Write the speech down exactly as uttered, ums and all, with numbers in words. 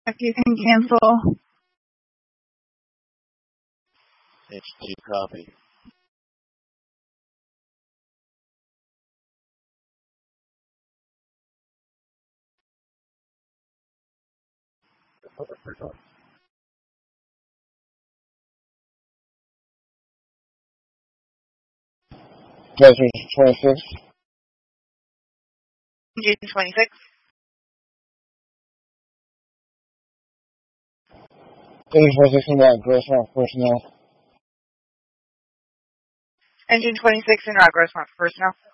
If you can cancel. H two copy. Desert twenty-six. June twenty-sixth. eighty-four sixteen Rock, Grossmont personnel. Engine twenty-six in Rock, Grossmont personnel.